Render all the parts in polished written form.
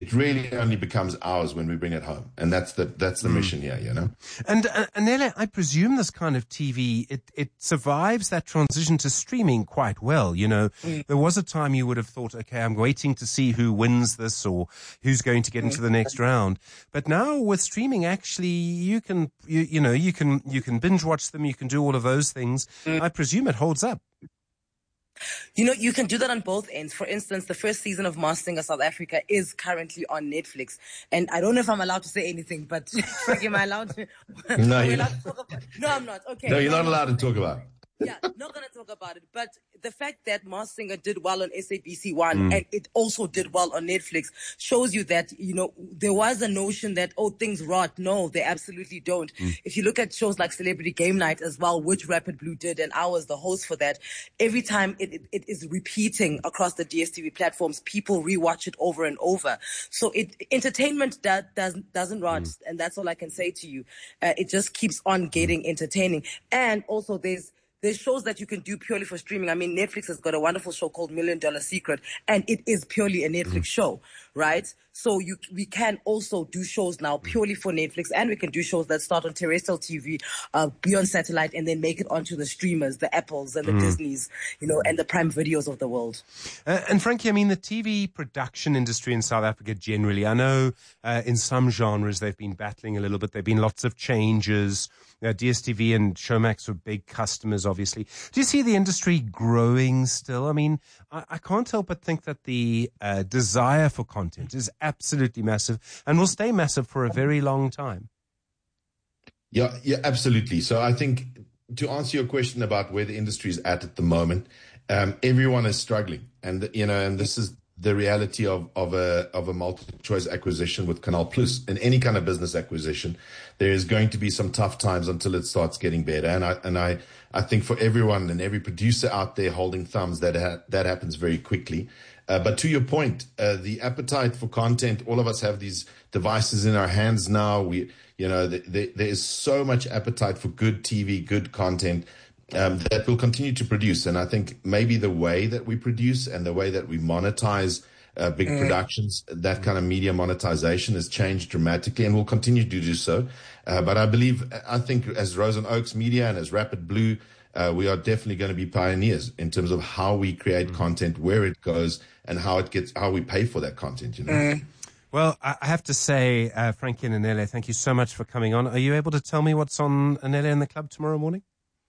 it really only becomes ours when we bring it home. And that's the mission here, you know. And Anele, I presume this kind of TV, it survives that transition to streaming quite well. You know, there was a time you would have thought, okay, I'm waiting to see who wins this or who's going to get into the next round. But now with streaming, actually, you can binge watch them. You can do all of those things. I presume it holds up. You know, you can do that on both ends. For instance, the first season of Masked Singer South Africa is currently on Netflix. And I don't know if I'm allowed to say anything, but am I allowed to? No, I'm not. Okay. No, you're not allowed to talk about it. Yeah, not going to talk about it. But the fact that Masked Singer did well on SABC1 and it also did well on Netflix shows you that, you know, there was a notion that, things rot. No, they absolutely don't. If you look at shows like Celebrity Game Night as well, which Rapid Blue did, and I was the host for that, every time it is repeating across the DSTV platforms, people rewatch it over and over. So entertainment doesn't rot. And that's all I can say to you. It just keeps on getting entertaining. And also there's shows that you can do purely for streaming. I mean, Netflix has got a wonderful show called $1 Million Secret, and it is purely a Netflix show, right? So we can also do shows now purely for Netflix, and we can do shows that start on terrestrial TV, be on satellite, and then make it onto the streamers, the Apples and the Disneys, you know, and the Prime Videos of the world. And Frankie, I mean, the TV production industry in South Africa generally, I know in some genres they've been battling a little bit. There have been lots of changes. DSTV and Showmax were big customers, obviously. Do you see the industry growing still? I mean, I can't help but think that the desire for content is absolutely massive and will stay massive for a very long time. Yeah, absolutely. So I think to answer your question about where the industry is at the moment, everyone is struggling. And, you know, and this is the reality of a multi-choice acquisition with Canal Plus. In any kind of business acquisition, there is going to be some tough times until it starts getting better. And I think for everyone and every producer out there holding thumbs, that happens very quickly. But to your point, the appetite for content, all of us have these devices in our hands now. There is so much appetite for good TV, good content. That will continue to produce. And I think maybe the way that we produce and the way that we monetize big productions, that kind of media monetization has changed dramatically and will continue to do so. But I think as Rose and Oaks Media and as Rapid Blue, we are definitely going to be pioneers in terms of how we create content, where it goes, and how we pay for that content, you know. Well, I have to say, Frankie and Anele, thank you so much for coming on. Are you able to tell me what's on Anele in the Club tomorrow morning?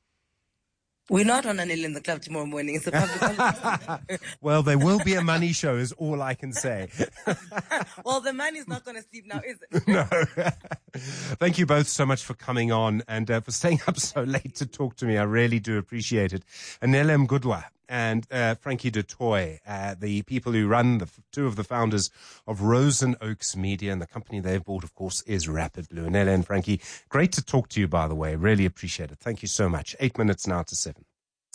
We're not on Anele in the Club tomorrow morning. It's a public holiday. Well, there will be a money show is all I can say. Well, the money's not going to sleep now, is it? No. Thank you both so much for coming on and for staying up so late to talk to me. I really do appreciate it. Anele Mgudwa and Frankie du Toit, the people who run, two of the founders of Rose and Oaks Media, and the company they've bought, of course, is Rapid Blue. Anele and Frankie, great to talk to you, by the way. Really appreciate it. Thank you so much. 8 minutes now to 7.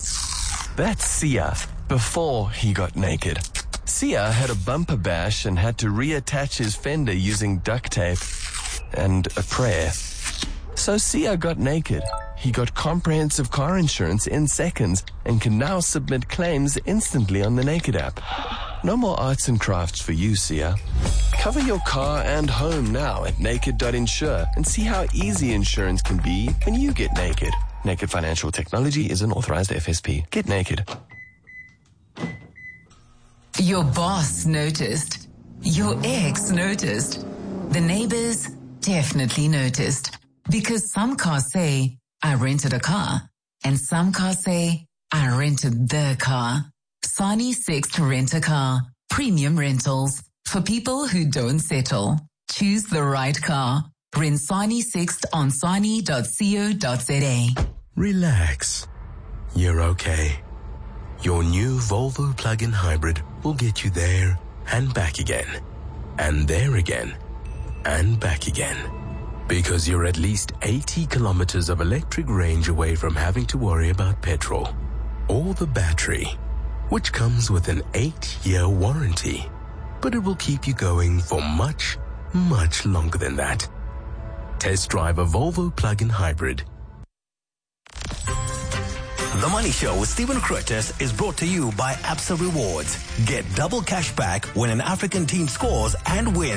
That's Sia before he got naked. Sia had a bumper bash and had to reattach his fender using duct tape and a prayer. So Sia got naked. He got comprehensive car insurance in seconds and can now submit claims instantly on the Naked app. No more arts and crafts for you, Sia. Cover your car and home now at naked.insure and see how easy insurance can be when you get naked. Naked Financial Technology is an authorized FSP. Get naked. Your boss noticed. Your ex noticed. The neighbors definitely noticed. Because some cars say, I rented a car. And some cars say, I rented the car. Sani Sixt Rent-A-Car. Premium rentals. For people who don't settle. Choose the right car. Rent Sani Sixt on sani.co.za. Relax. You're okay. Your new Volvo plug-in hybrid will get you there and back again. And there again. And back again. Because you're at least 80 kilometers of electric range away from having to worry about petrol. Or the battery, which comes with an 8-year warranty. But it will keep you going for much, much longer than that. Test drive a Volvo plug-in hybrid. The Money Show with Stephen Curtis is brought to you by Absa Rewards. Get double cash back when an African team scores and wins.